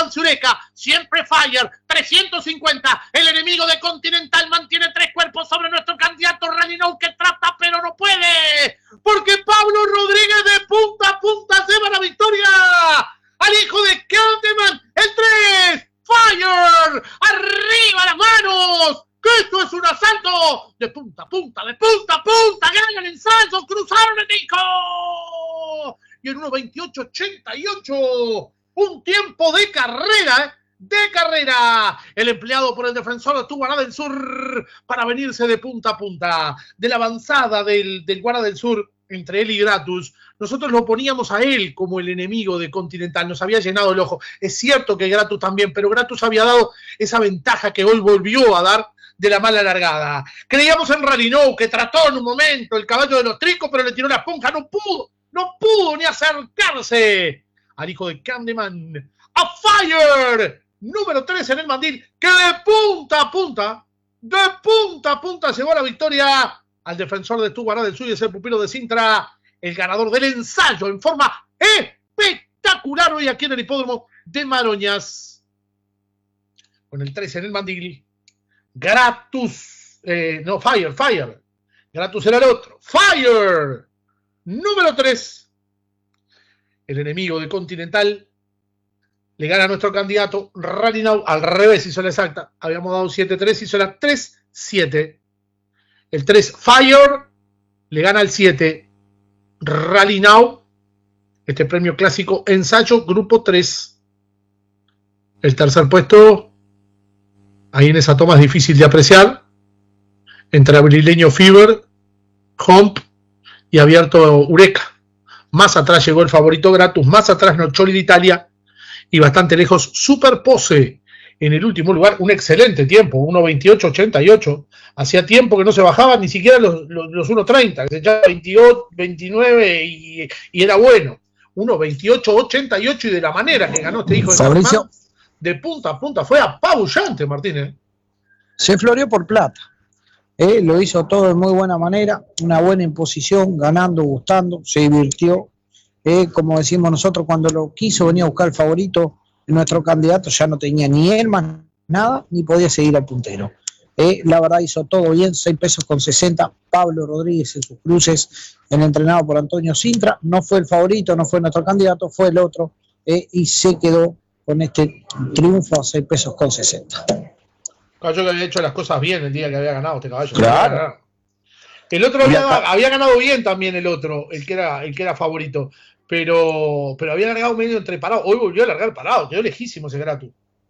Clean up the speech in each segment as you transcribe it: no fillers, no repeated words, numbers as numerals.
avance Eureka, siempre Fire, 350, el enemigo de Continental mantiene 3 cuerpos sobre nuestro candidato Rallynow que trata pero no puede, porque Pablo Rodríguez de punta a punta se va a la victoria, al hijo de Candyman, el 3, Fire, arriba las manos, que esto es un asalto, de punta a punta, gana el ensayo, cruzaron el disco, y en 1.28.88, un tiempo de carrera, el empleado por el defensor estuvo Guará del Sur para venirse de punta a punta, de la avanzada del Guará del Sur, entre él y Gratus. Nosotros lo poníamos a él como el enemigo de Continental, nos había llenado el ojo. Es cierto que Gratus también, pero Gratus había dado esa ventaja que hoy volvió a dar de la mala largada. Creíamos en Rallynow, que trató en un momento el caballo de los Tricos, pero le tiró la esponja, no pudo ni acercarse al hijo de Candyman. ¡A Fire! Número 3 en el mandil, que de punta a punta llegó a la victoria al defensor de Guará del Sur y es el pupilo de Sintra, el ganador del ensayo en forma espectacular hoy aquí en el hipódromo de Maroñas. Con el 3 en el mandil, Gratus, Fire. Gratus era el otro. Fire. Número 3. El enemigo de Continental le gana a nuestro candidato Rallynow. Al revés hizo la exacta. Habíamos dado 7-3, hizo la 3-7. El 3 Fire le gana al 7 Rallynow. Este premio clásico ensayo grupo 3. El tercer puesto, ahí en esa toma es difícil de apreciar, entre Abrileño Fever, Hump y Abierto Eureka. Más atrás llegó el favorito Gratus, más atrás Noccioli de Italia y bastante lejos Superpose en el último lugar. Un excelente tiempo, 1.28.88. Hacía tiempo que no se bajaban ni siquiera los 1.30, que se echaba 28, 29 y era bueno. 1.28.88 y de la manera que ganó este hijo de Fabricio, de punta a punta fue apabullante, Martínez. Se floreó por plata. Lo hizo todo de muy buena manera, una buena imposición, ganando, gustando, se divirtió. Como decimos nosotros, cuando lo quiso venir a buscar el favorito, nuestro candidato ya no tenía ni él más nada, ni podía seguir al puntero. La verdad hizo todo bien, 6 pesos con 60, Pablo Rodríguez en sus cruces, el entrenado por Antonio Sintra, no fue el favorito, no fue nuestro candidato, fue el otro, y se quedó con este triunfo a 6 pesos con 60. Caballo que había hecho las cosas bien el día que había ganado este caballo. Claro. El otro había ganado bien también el otro, el que era favorito, pero había largado medio entre parados. Hoy volvió a largar parado, quedó lejísimo ese Gratus.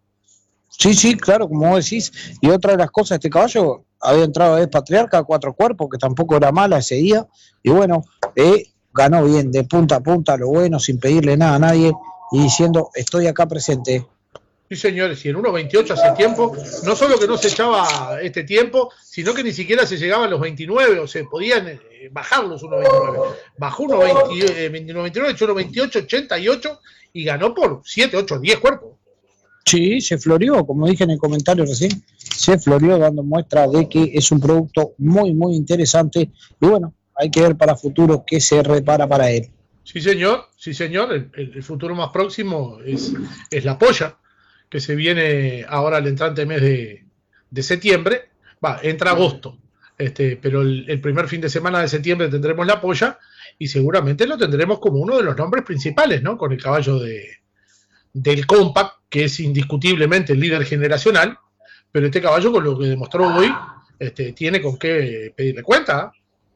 Sí, claro, como vos decís. Y otra de las cosas, este caballo había entrado de Patriarca a 4 cuerpos, que tampoco era mala ese día. Y bueno, ganó bien, de punta a punta, lo bueno, sin pedirle nada a nadie y diciendo, estoy acá presente. Sí, señores, y en 1.28 hace tiempo, no solo que no se echaba este tiempo, sino que ni siquiera se llegaba a los 29, o se podían bajar los 1.29. Bajó 1.29, echó 1.28.88 y ganó por 7, 8, 10 cuerpos. Sí, se floreó, como dije en el comentario recién, se floreó dando muestra de que es un producto muy, muy interesante y bueno, hay que ver para futuro qué se repara para él. Sí, señor, el futuro más próximo es la polla, que se viene ahora al entrante mes de septiembre, entra agosto, pero el primer fin de semana de septiembre tendremos la polla y seguramente lo tendremos como uno de los nombres principales, ¿no? Con el caballo del Compact, que es indiscutiblemente el líder generacional, pero este caballo con lo que demostró hoy, tiene con qué pedirle cuenta.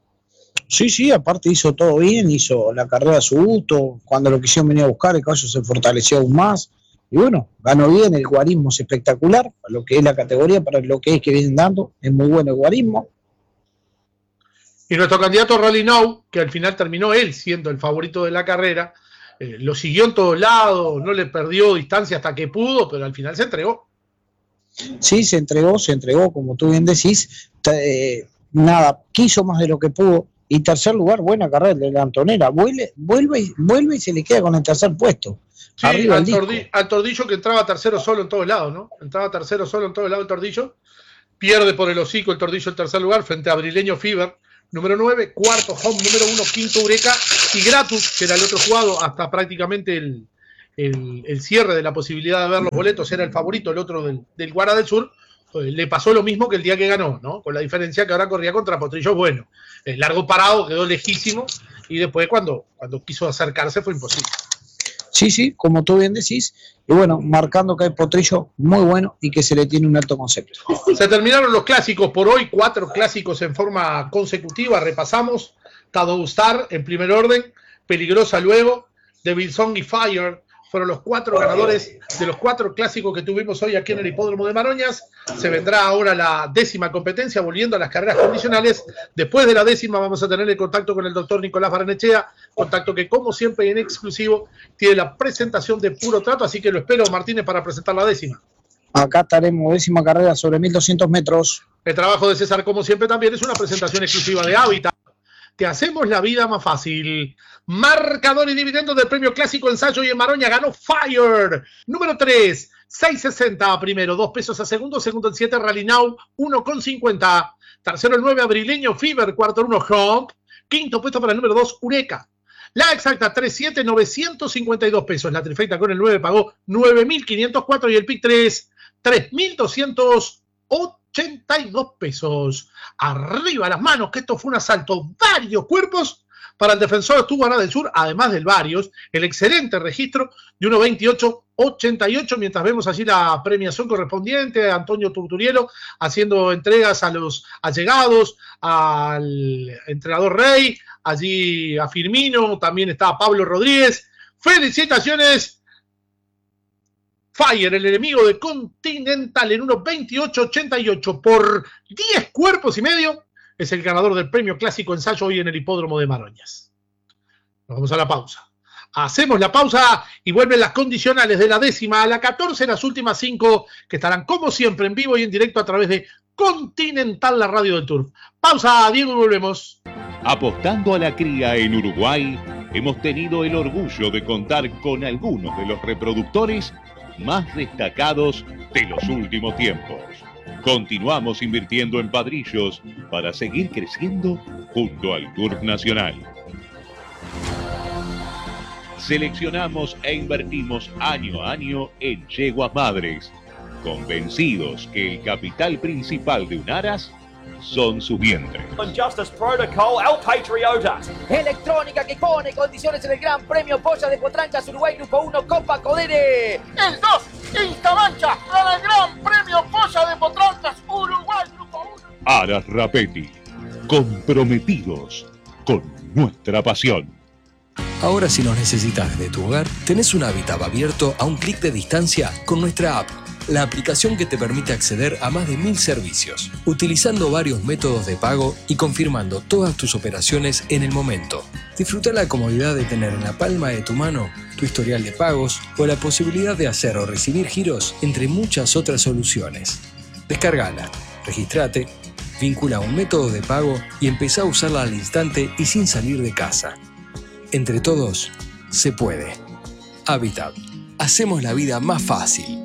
Sí, aparte hizo todo bien, hizo la carrera a su gusto, cuando lo quisieron venir a buscar el caballo se fortaleció aún más, y bueno, ganó bien, el guarismo es espectacular, para lo que es la categoría, para lo que es que vienen dando, es muy bueno el guarismo. Y nuestro candidato Rallynow, que al final terminó él siendo el favorito de la carrera, lo siguió en todos lados, no le perdió distancia hasta que pudo, pero al final se entregó. Sí, se entregó, como tú bien decís, quiso más de lo que pudo, y tercer lugar, buena carrera de la Antonera, vuelve y se le queda con el tercer puesto. Sí, al Tordillo que entraba tercero solo en todos lados, ¿no? Entraba tercero solo en todos lados el Tordillo, pierde por el hocico el Tordillo en tercer lugar frente a Abrileño Fever, número 9, cuarto Home, número 1, quinto Eureka y Gratus, que era el otro jugado hasta prácticamente el el cierre de la posibilidad de ver los boletos era el favorito, el otro del Guara del Sur, le pasó lo mismo que el día que ganó, ¿no? Con la diferencia que ahora corría contra Potrillo Bueno. El largo parado quedó lejísimo y después cuando quiso acercarse fue imposible. Sí, como tú bien decís, y bueno, marcando que hay Potrillo muy bueno y que se le tiene un alto concepto. Se terminaron los clásicos por hoy, 4 clásicos en forma consecutiva, repasamos, Shadow Star en primer orden, Peligrosa luego, Devil Song y Fire fueron los 4 ganadores de los 4 clásicos que tuvimos hoy aquí en el Hipódromo de Maroñas. Se vendrá ahora la 10ª competencia, volviendo a las carreras condicionales. Después de la 10ª vamos a tener el contacto con el doctor Nicolás Barrenechea, contacto que como siempre y en exclusivo tiene la presentación de Puro Trato, así que lo espero, Martínez, para presentar la 10ª. Acá estaremos, 10ª carrera sobre 1200 metros. El trabajo de César, como siempre, también es una presentación exclusiva de Hábitat. Te hacemos la vida más fácil. Marcador y dividendos del premio clásico ensayo y en Maroña ganó Fire. Número 3, 6.60 primero, 2 pesos a segundo el 7 Rally Now, 1,50. Tercero el 9 Abrileño Fever, cuarto el 1 Honk. Quinto puesto para el número 2 Ureca. La exacta 3.7, 952 pesos. La trifecta con el 9 pagó 9.504 y el pick 3, 3.282 pesos. Arriba las manos, que esto fue un asalto, varios cuerpos para el defensor Guara del Sur, además del varios, el excelente registro de 1.28.88, mientras vemos allí la premiación correspondiente a Antonio Turturielo haciendo entregas a los allegados, al entrenador Rey, allí a Firmino, también está Pablo Rodríguez. ¡Felicitaciones! Fire, el enemigo de Continental, en 1.28.88 por 10 cuerpos y medio, es el ganador del premio clásico ensayo hoy en el Hipódromo de Maroñas. Nos vamos a la pausa. Hacemos la pausa y vuelven las condicionales de la 10ª a la 14, las últimas 5 que estarán como siempre en vivo y en directo a través de Continental, la radio del Turf. Pausa, Diego, y volvemos. Apostando a la cría en Uruguay, hemos tenido el orgullo de contar con algunos de los reproductores más destacados de los últimos tiempos. Continuamos invirtiendo en padrillos para seguir creciendo junto al Turf Nacional. Seleccionamos e invertimos año a año en yeguas madres, convencidos que el capital principal de un aras son sus vientres. Justice Protocol, El Patriota. Electrónica que pone condiciones en el Gran Premio Polla de Potrancas Uruguay Grupo 1 Copa Codere. El 2, Instamancha para el Gran Premio Polla de Potrancas Uruguay Grupo 1. Aras Rapetti, comprometidos con nuestra pasión. Ahora si nos necesitas de tu hogar, tenés un hábitat abierto a un clic de distancia con nuestra app. La aplicación que te permite acceder a más de 1000 servicios, utilizando varios métodos de pago y confirmando todas tus operaciones en el momento. Disfruta la comodidad de tener en la palma de tu mano tu historial de pagos o la posibilidad de hacer o recibir giros, entre muchas otras soluciones. Descárgala, registrate, vincula un método de pago y empezá a usarla al instante y sin salir de casa. Entre todos, se puede. Hábitat. Hacemos la vida más fácil.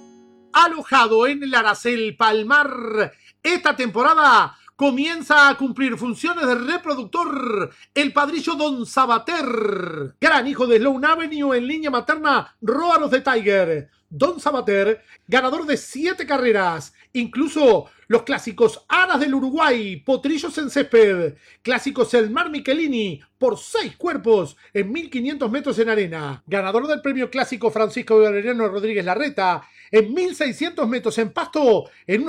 Alojado en el Aracel Palmar, esta temporada comienza a cumplir funciones de reproductor el padrillo Don Sabater, gran hijo de Sloan Avenue en línea materna Róaros de Tiger. Don Sabater, ganador de 7 carreras, incluso los clásicos Aras del Uruguay, Potrillos en Césped, clásicos El Mar Michelini, por 6 cuerpos en 1500 metros en arena, ganador del premio clásico Francisco Valeriano Rodríguez Larreta, en 1600 metros en pasto, en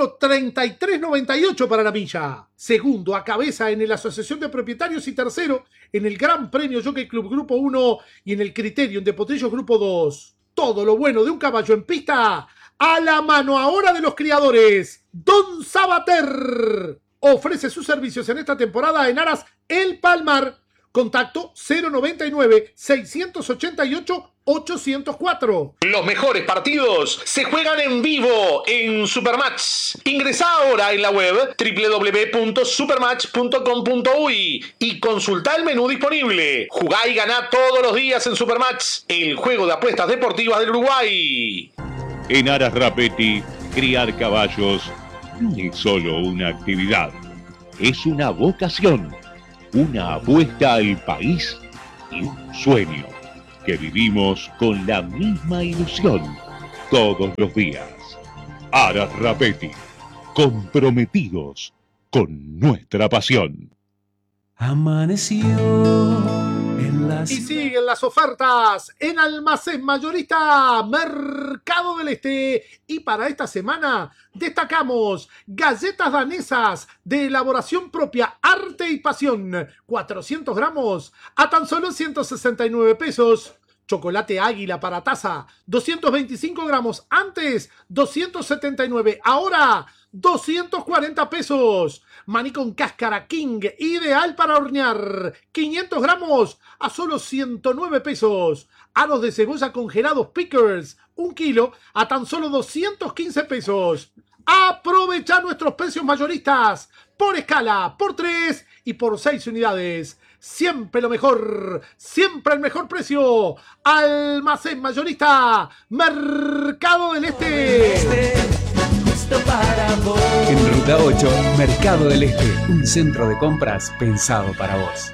1.33.98 para la milla. Segundo a cabeza en la Asociación de Propietarios y tercero en el Gran Premio Jockey Club Grupo 1 y en el Criterium de Potrillos Grupo 2. Todo lo bueno de un caballo en pista a la mano ahora de los criadores. Don Sabater ofrece sus servicios en esta temporada en Aras El Palmar. Contacto 099-688-804. Los mejores partidos se juegan en vivo en Supermatch. Ingresá ahora en la web www.supermatch.com.uy y consultá el menú disponible. Jugá y ganá todos los días en Supermatch, el juego de apuestas deportivas del Uruguay. En Aras Rapetti, criar caballos no es solo una actividad, es una vocación, una apuesta al país y un sueño. que vivimos con la misma ilusión todos los días. Aras Rapetti, comprometidos con nuestra pasión. Amaneció en las... Y siguen las ofertas en Almacén Mayorista Mercado del Este. Y para esta semana destacamos galletas danesas de elaboración propia, arte y pasión. 400 gramos a tan solo 169 pesos. Chocolate Águila para taza, 225 gramos, antes 279, ahora 240 pesos. Maní con cáscara King, ideal para hornear, 500 gramos a solo 109 pesos. Aros de cebolla congelados Pickers, 1 kilo a tan solo 215 pesos. Aprovecha nuestros precios mayoristas por escala, por 3 y por 6 unidades. Siempre lo mejor, siempre el mejor precio. Almacén Mayorista Mercado del Este. En Ruta 8, Mercado del Este, un centro de compras pensado para vos.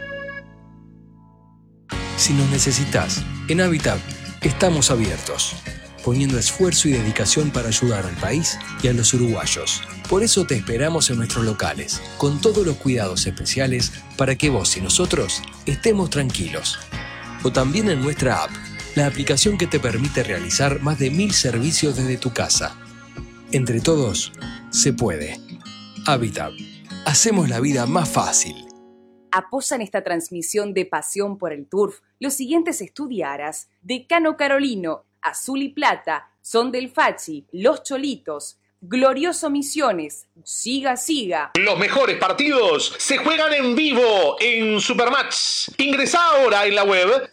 Si nos necesitas, en Habitat estamos abiertos, poniendo esfuerzo y dedicación para ayudar al país y a los uruguayos. Por eso te esperamos en nuestros locales, con todos los cuidados especiales para que vos y nosotros estemos tranquilos. O también en nuestra app, la aplicación que te permite realizar más de 1000 servicios desde tu casa. Entre todos, se puede. Habitat. Hacemos la vida más fácil. Apoyan esta transmisión de Pasión por el Turf los siguientes estudiaras: Decano Carolino, Azul y Plata, Son del Fachi, Los Cholitos, Glorioso Misiones, Siga Siga. Los mejores partidos se juegan en vivo en Supermatch. Ingresá ahora en la web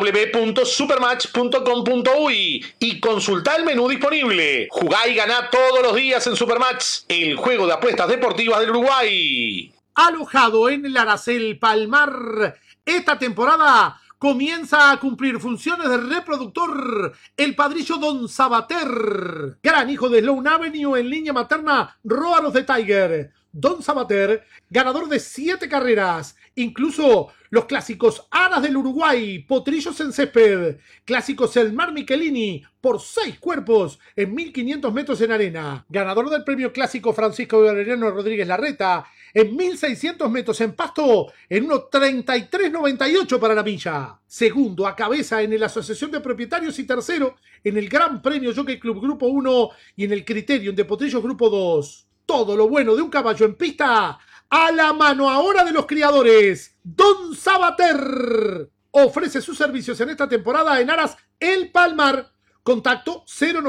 www.supermatch.com.uy y consultá el menú disponible. Jugá y ganá todos los días en Supermatch, el juego de apuestas deportivas del Uruguay. Alojado en el Aracel Palmar, esta temporada comienza a cumplir funciones de reproductor el padrillo Don Sabater, gran hijo de Sloan Avenue en línea materna Róaros de Tiger. Don Sabater, ganador de 7 carreras, incluso los clásicos Aras del Uruguay, Potrillos en Césped, clásicos El Mar Michelini, por 6 cuerpos en 1500 metros en arena, ganador del premio clásico Francisco Valeriano Rodríguez Larreta, en 1600 metros en pasto, en 1.33.98 para la milla. Segundo a cabeza en la Asociación de Propietarios y tercero en el Gran Premio Jockey Club Grupo 1 y en el Criterium de Potrillos Grupo 2. Todo lo bueno de un caballo en pista a la mano ahora de los criadores. Don Sabater ofrece sus servicios en esta temporada en Aras El Palmar. Contacto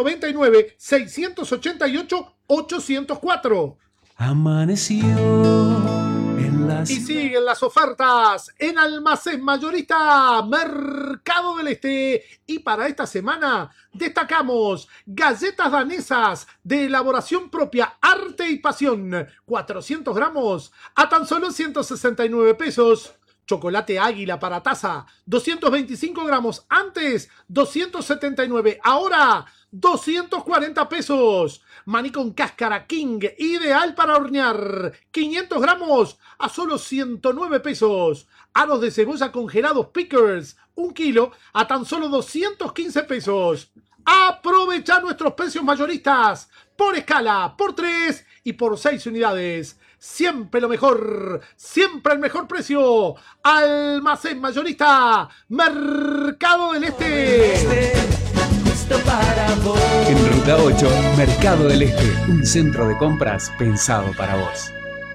099-688-804. Amaneció en las... Y siguen las ofertas en Almacén Mayorista Mercado del Este. Y para esta semana destacamos galletas danesas de elaboración propia, arte y pasión. 400 gramos a tan solo 169 pesos. Chocolate Águila para taza, 225 gramos, antes 279, ahora 240 pesos. Maní con cáscara King, ideal para hornear, 500 gramos a solo 109 pesos. Aros de cebolla congelados Pickers, 1 kilo a tan solo 215 pesos. Aprovecha nuestros precios mayoristas por escala, por 3 y por 6 unidades. Siempre lo mejor, siempre el mejor precio. Almacén Mayorista Mercado del Este. En Ruta 8, Mercado del Este, un centro de compras pensado para vos.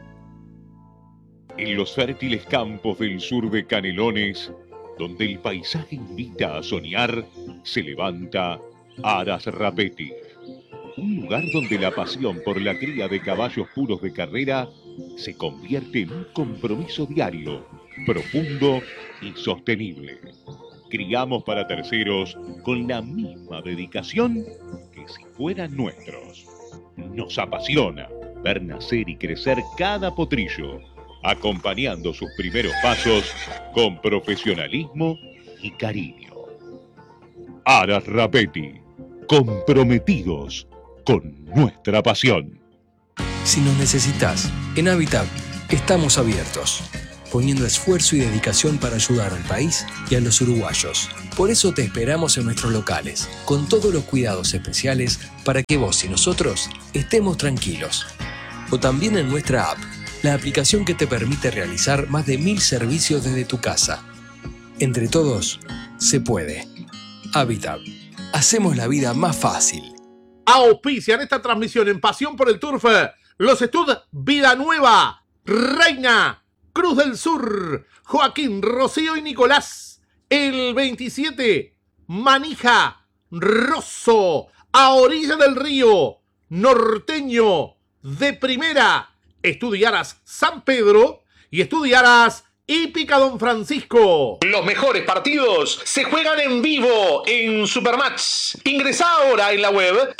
En los fértiles campos del sur de Canelones, donde el paisaje invita a soñar, se levanta Aras Rapetti. Un lugar donde la pasión por la cría de caballos puros de carrera se convierte en un compromiso diario, profundo y sostenible. Criamos para terceros con la misma dedicación que si fueran nuestros. Nos apasiona ver nacer y crecer cada potrillo, acompañando sus primeros pasos con profesionalismo y cariño. Aras Rapetti, comprometidos con nuestra pasión. Si nos necesitas, en Habitat estamos abiertos, poniendo esfuerzo y dedicación para ayudar al país y a los uruguayos. Por eso te esperamos en nuestros locales, con todos los cuidados especiales para que vos y nosotros estemos tranquilos. O también en nuestra app, la aplicación que te permite realizar más de 1000 servicios desde tu casa. Entre todos, se puede. Habitat. Hacemos la vida más fácil. Auspician esta transmisión en Pasión por el Turf los estudios Vida Nueva, Reina, Cruz del Sur, Joaquín, Rocío y Nicolás. El 27, Manija, Rosso, a orilla del río, Norteño, de primera. Estudiarás San Pedro y estudiarás Hípica Don Francisco. Los mejores partidos se juegan en vivo en Supermatch. Ingresá ahora en la web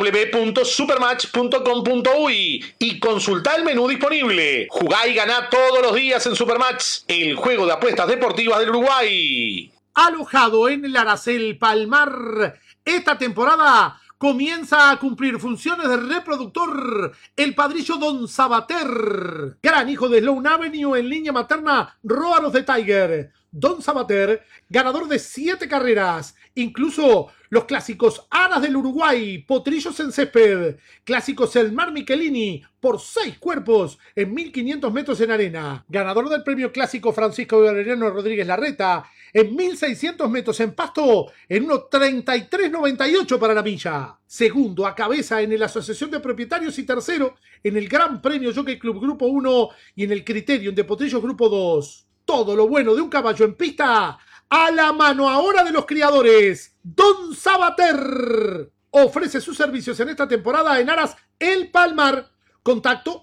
www.supermatch.com.uy y consultá el menú disponible. Jugá y ganá todos los días en Supermatch, el juego de apuestas deportivas del Uruguay. Alojado en el Aracel Palmar, esta temporada comienza a cumplir funciones de reproductor el padrillo Don Sabater, gran hijo de Sloan Avenue en línea materna Róanos de Tiger. Don Sabater, ganador de 7 carreras, incluso los clásicos Aras del Uruguay, Potrillos en Césped, clásicos El Mar Michelini por 6 cuerpos en 1500 metros en arena, ganador del premio clásico Francisco Valeriano Rodríguez Larreta en 1600 metros en pasto en 1:33.98 para la milla. Segundo a cabeza en la Asociación de Propietarios y tercero en el Gran Premio Jockey Club Grupo 1 y en el Criterium de Potrillos Grupo 2. Todo lo bueno de un caballo en pista a la mano ahora de los criadores. Don Sabater ofrece sus servicios en esta temporada en Aras El Palmar. Contacto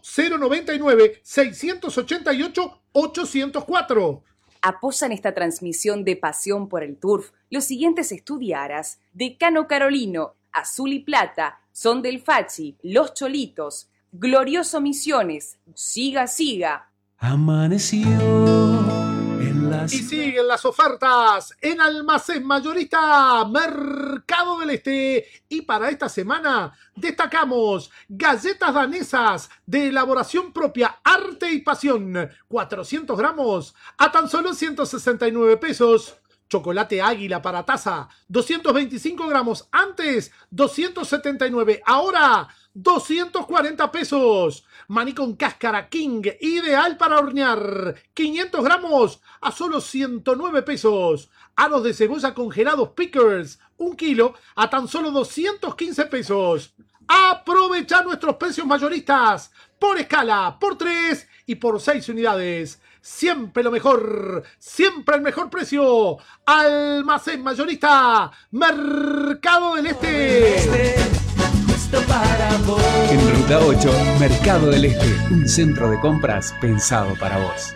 099-688-804. Apoyan esta transmisión de Pasión por el Turf los siguientes estudiaras: Decano Carolino, Azul y Plata, Son del Fachi, Los Cholitos, Glorioso Misiones, Siga Siga. Amaneció en las... Y siguen las ofertas en Almacén Mayorista Mercado del Este. Y para esta semana destacamos galletas danesas de elaboración propia, arte y pasión, 400 gramos a tan solo 169 pesos. Chocolate Águila para taza, 225 gramos, antes 279, ahora 240 pesos. Maní con cáscara King, ideal para hornear, 500 gramos a solo 109 pesos. Aros de cebolla congelados Pickers, 1 kilo a tan solo 215 pesos. Aprovecha nuestros precios mayoristas por escala, por 3 y por 6 unidades. Siempre lo mejor, siempre el mejor precio. Almacén Mayorista Mercado del Este. En Ruta 8, Mercado del Este, un centro de compras pensado para vos.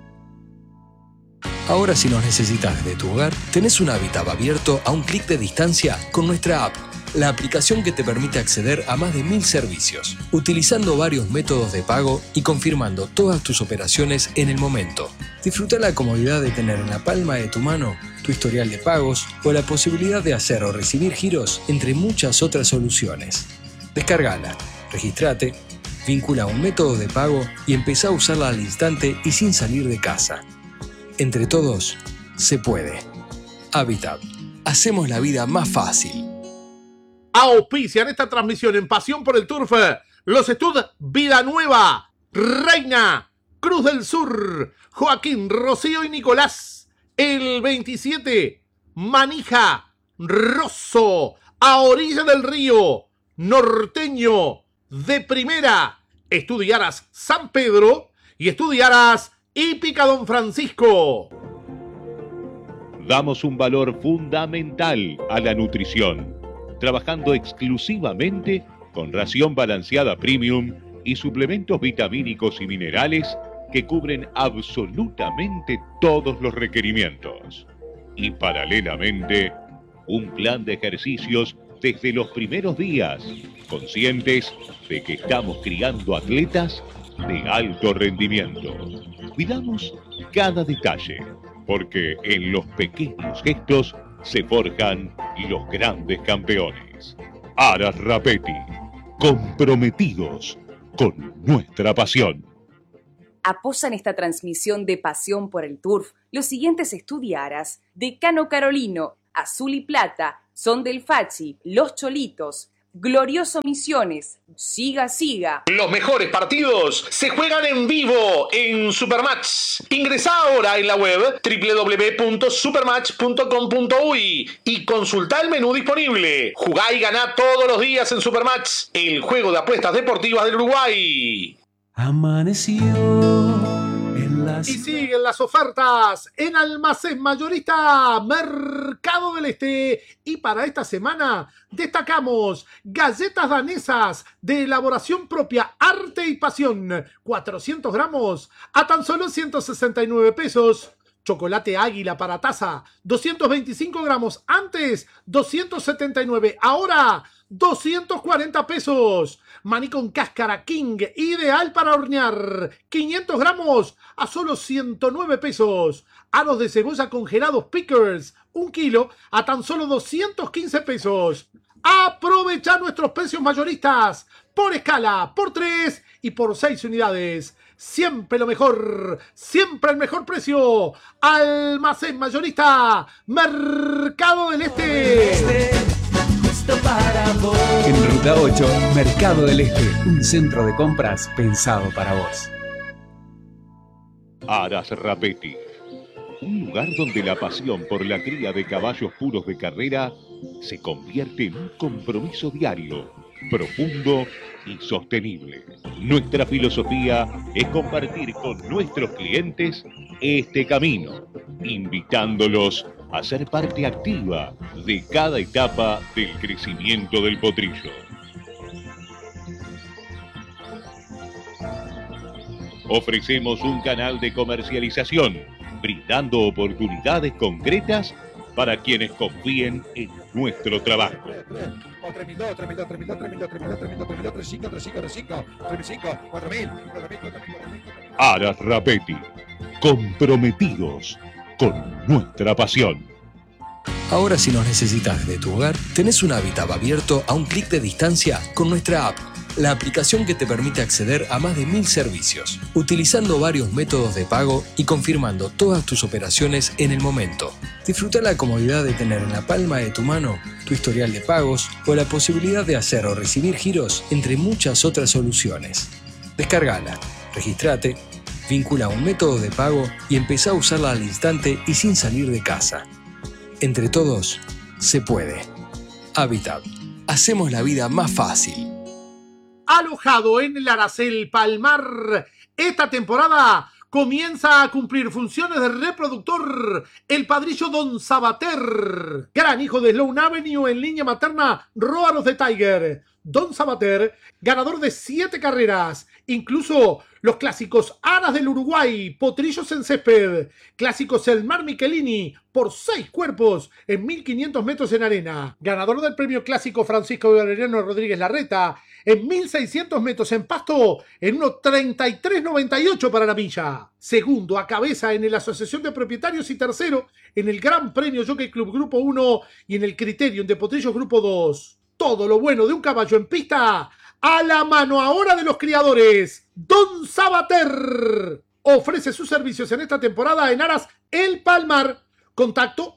Ahora, si nos necesitas desde tu hogar, tenés un hábitat abierto a un clic de distancia con nuestra app, la aplicación que te permite acceder a más de 1000 servicios, utilizando varios métodos de pago y confirmando todas tus operaciones en el momento. Disfruta la comodidad de tener en la palma de tu mano tu historial de pagos o la posibilidad de hacer o recibir giros, entre muchas otras soluciones. Descárgala, registrate, vincula un método de pago y empezá a usarla al instante y sin salir de casa. Entre todos, se puede. Habitat. Hacemos la vida más fácil. Auspician esta transmisión en Pasión por el Turf los estudios Vida Nueva, Reina, Cruz del Sur, Joaquín, Rocío y Nicolás. El 27, Manija, Rosso, a orilla del río, Norteño, de primera. Estudiarás San Pedro y estudiarás Hípica Don Francisco. Damos un valor fundamental a la nutrición, trabajando exclusivamente con ración balanceada premium y suplementos vitamínicos y minerales que cubren absolutamente todos los requerimientos. Y paralelamente, un plan de ejercicios desde los primeros días, conscientes de que estamos criando atletas de alto rendimiento. Cuidamos cada detalle, porque en los pequeños gestos se forjan los grandes campeones. Aras Rapetti, comprometidos con nuestra pasión. Apoyan esta transmisión de Pasión por el Turf los siguientes estudiaras: Decano Carolino, Azul y Plata, Son del Fachi, Los Cholitos, Glorioso Misiones, Siga Siga. Los mejores partidos se juegan en vivo en Supermatch. Ingresá ahora en la web www.supermatch.com.uy y consultá el menú disponible. Jugá y ganá todos los días en Supermatch, el juego de apuestas deportivas del Uruguay. Amaneció en las... Y siguen las ofertas en Almacén Mayorista Mercado del Este. Y para esta semana destacamos galletas danesas de elaboración propia, arte y pasión, 400 gramos a tan solo 169 pesos. Chocolate Águila para taza, 225 gramos, antes 279, ahora 240 pesos. Maní con cáscara King, ideal para hornear, 500 gramos a solo 109 pesos. Aros de cebolla congelados Pickers, 1 kilo a tan solo 215 pesos. Aprovecha nuestros precios mayoristas por escala, por 3 y por 6 unidades. Siempre lo mejor, siempre el mejor precio. Almacén Mayorista Mercado del Este. En Ruta 8, Mercado del Este, un centro de compras pensado para vos. Aras Rapetti, un lugar donde la pasión por la cría de caballos puros de carrera se convierte en un compromiso diario, profundo y sostenible. Nuestra filosofía es compartir con nuestros clientes este camino, invitándolos a ser parte activa de cada etapa del crecimiento del potrillo. Ofrecemos un canal de comercialización, brindando oportunidades concretas para quienes confíen en nuestro trabajo. Aras Rapetti, comprometidos con nuestra pasión. Ahora, si nos necesitas de tu hogar, tenés un hábitat abierto a un clic de distancia con nuestra app, la aplicación que te permite acceder a más de 1000 servicios, utilizando varios métodos de pago y confirmando todas tus operaciones en el momento. Disfruta la comodidad de tener en la palma de tu mano tu historial de pagos o la posibilidad de hacer o recibir giros, entre muchas otras soluciones. Descárgala, registrate, vincula un método de pago y empezá a usarla al instante y sin salir de casa. Entre todos, se puede. Habitat. Hacemos la vida más fácil. Alojado en el Aracel Palmar, esta temporada comienza a cumplir funciones de reproductor el padrillo Don Sabater, gran hijo de Sloan Avenue en línea materna Róaros de Tiger. Don Sabater, ganador de 7 carreras, incluso los clásicos Aras del Uruguay, Potrillos en Césped, clásicos El Mar Michelini, por 6 cuerpos en 1500 metros en arena, ganador del premio clásico Francisco Valeriano Rodríguez Larreta, en 1600 metros en pasto, en 1.33.98 para la milla. Segundo a cabeza en la Asociación de Propietarios y tercero en el Gran Premio Jockey Club Grupo 1 y en el Criterium de Potrillos Grupo 2. Todo lo bueno de un caballo en pista a la mano ahora de los criadores. Don Sabater ofrece sus servicios en esta temporada en Aras El Palmar. Contacto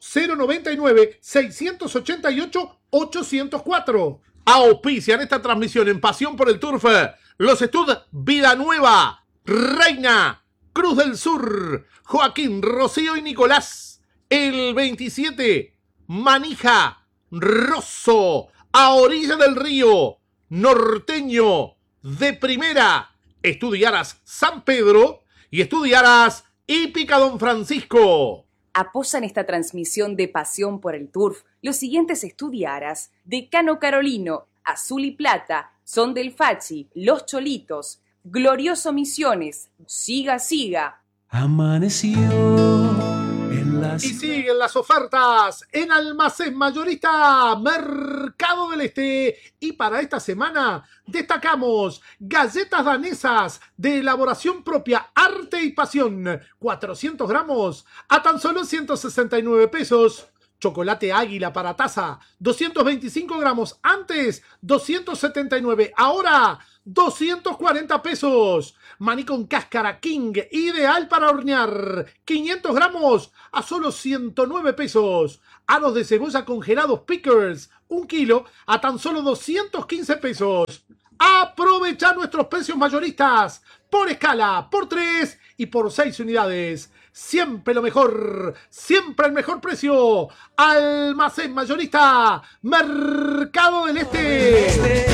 099-688-804. Auspician esta transmisión en Pasión por el Turf los Estud Vida Nueva, Reina, Cruz del Sur, Joaquín, Rocío y Nicolás. El 27, Manija, Rosso, a orilla del río, Norteño, de primera, Estudiaras San Pedro y Estudiaras Hípica Don Francisco. Apoyan esta transmisión de Pasión por el Turf los siguientes estudiaras: Decano Carolino, Azul y Plata, Son del Fachi, Los Cholitos, Glorioso Misiones, Siga Siga. Amaneció en las... Y siguen las ofertas en Almacén Mayorista Mercado del Este. Y para esta semana destacamos galletas danesas de elaboración propia, arte y pasión, 400 gramos a tan solo 169 pesos. Chocolate Águila para taza, 225 gramos, antes 279, ahora 240 pesos. Maní con cáscara King, ideal para hornear, 500 gramos a solo 109 pesos. Aros de cebolla congelados Pickers, 1 kilo a tan solo 215 pesos. Aprovecha nuestros precios mayoristas por escala, por 3 y por 6 unidades. Siempre lo mejor, siempre el mejor precio. Almacén Mayorista, Mercado del Este.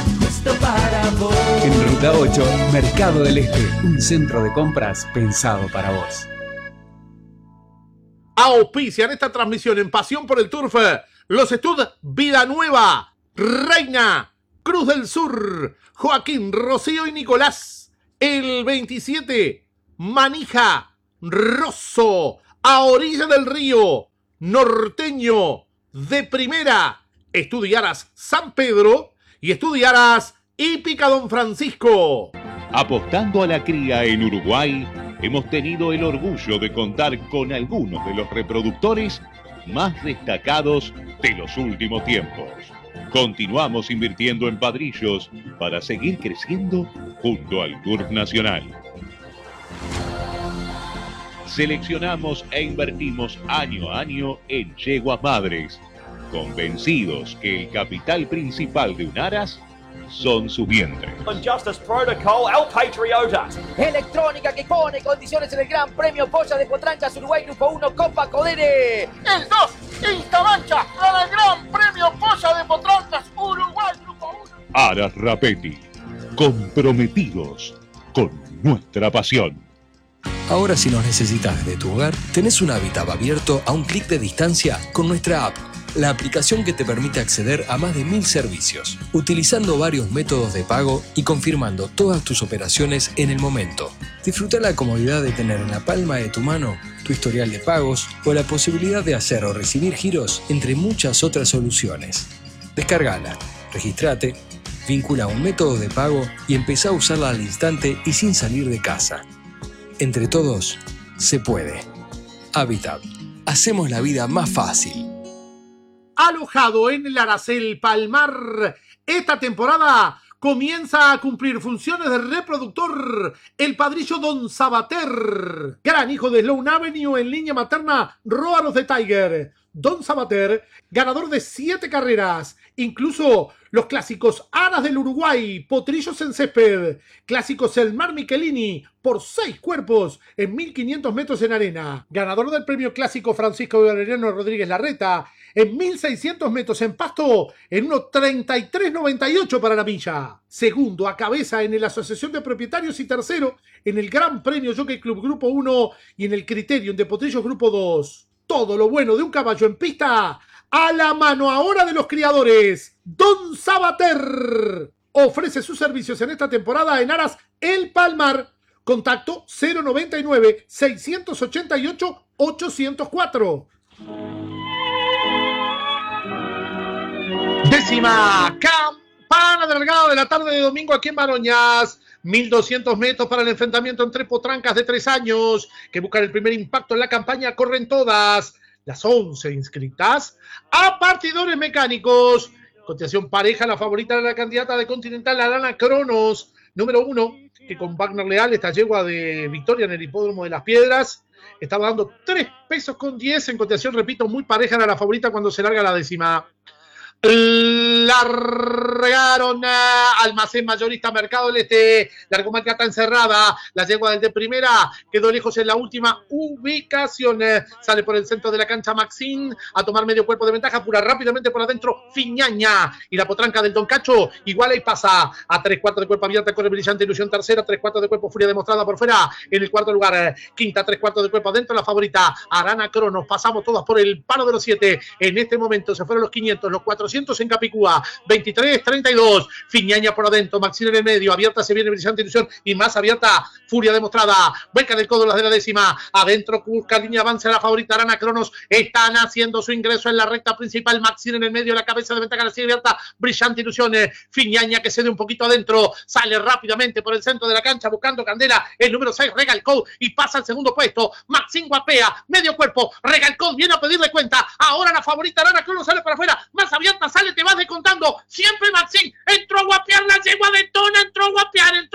En Ruta 8, Mercado del Este, un centro de compras pensado para vos. Auspician esta transmisión en Pasión por el Turf los Stud Vida Nueva, Reina, Cruz del Sur, Joaquín, Rocío y Nicolás. El 27, Manija, Rosso, a orilla del río, Norteño, de Primera, Estudiaras San Pedro y Estudiaras Hípica Don Francisco. Apostando a la cría en Uruguay, hemos tenido el orgullo de contar con algunos de los reproductores más destacados de los últimos tiempos. Continuamos invirtiendo en padrillos para seguir creciendo junto al Turf Nacional. Seleccionamos e invertimos año a año en yeguas madres, convencidos que el capital principal de un aras son sus vientres. On Justice Protocol, El Patriota. Electrónica que pone condiciones en el Gran Premio Polla de Potrancas Uruguay Grupo 1 Copa Codere. El 2, Instamancha, para el Gran Premio Polla de Potrancas Uruguay Grupo 1. Aras Rapetti, comprometidos con nuestra pasión. Ahora si nos necesitas de tu hogar, tenés un hábitat abierto a un clic de distancia con nuestra app. La aplicación que te permite acceder a más de 1000 servicios, utilizando varios métodos de pago y confirmando todas tus operaciones en el momento. Disfruta la comodidad de tener en la palma de tu mano tu historial de pagos o la posibilidad de hacer o recibir giros entre muchas otras soluciones. Descárgala, registrate, vincula un método de pago y empezá a usarla al instante y sin salir de casa. Entre todos, se puede. Habitat. Hacemos la vida más fácil. Alojado en el Aracel Palmar, esta temporada comienza a cumplir funciones de reproductor el padrillo Don Sabater, gran hijo de Sloan Avenue en línea materna Róaros de Tiger. Don Sabater, ganador de 7 carreras, incluso los clásicos Aras del Uruguay, Potrillos en Césped, clásicos El Mar Michelini, por 6 cuerpos en 1500 metros en arena, ganador del premio clásico Francisco Valeriano Rodríguez Larreta, en 1600 metros en pasto, en 1:33.98 para la milla. Segundo a cabeza en la Asociación de Propietarios y tercero en el Gran Premio Jockey Club Grupo 1 y en el Criterium de Potrillos Grupo 2. Todo lo bueno de un caballo en pista, a la mano ahora de los criadores. Don Sabater ofrece sus servicios en esta temporada en Aras El Palmar. Contacto 099-688-804. Décima campana del regalo de la tarde de domingo aquí en Baroñas. 1200 metros para el enfrentamiento entre potrancas de 3 años que buscan el primer impacto en la campaña. Corren todas las 11 inscritas a partidores mecánicos. Cotización pareja, la favorita de la candidata de Continental, Arana Cronos, número 1, que con Wagner Leal, esta yegua de victoria en el hipódromo de Las Piedras, estaba dando 3 pesos con 10 en cotización, repito, muy pareja era la favorita cuando se larga la décima. Largaron Almacén Mayorista, Mercado del Este, largó Marcata encerrada, la yegua del de primera quedó lejos en la última ubicación, sale por el centro de la cancha Maxín a tomar medio cuerpo de ventaja, apura rápidamente por adentro Fiñaña y la potranca del Don Cacho iguala y pasa a 3/4 de cuerpo abierta, corre Brillante Ilusión tercera, 3/4 de cuerpo Furia demostrada por fuera en el cuarto lugar, quinta 3/4 de cuerpo adentro, la favorita Arana Cronos. Pasamos todas por el palo de los 7, en este momento se fueron los 500, los 400 400 en Capicúa, 23-32, Fiñaña por adentro, Maxine en el medio, abierta se viene Brillante Ilusión y más abierta, Furia demostrada, Beca del codo las de la décima, adentro busca línea avance la favorita Arana Cronos, están haciendo su ingreso en la recta principal, Maxine en el medio, la cabeza de ventaja, la sigue abierta, Brillante Ilusión, Fiñaña que cede un poquito adentro, sale rápidamente por el centro de la cancha buscando Candela, el número 6 Regal Code y pasa al segundo puesto, Maxine guapea, medio cuerpo, Regal Code viene a pedirle cuenta, ahora la favorita Arana Cronos sale para afuera, más abierta sale, te vas descontando, siempre Maxine, entró a guapear la yegua de Tona, entró a guapear la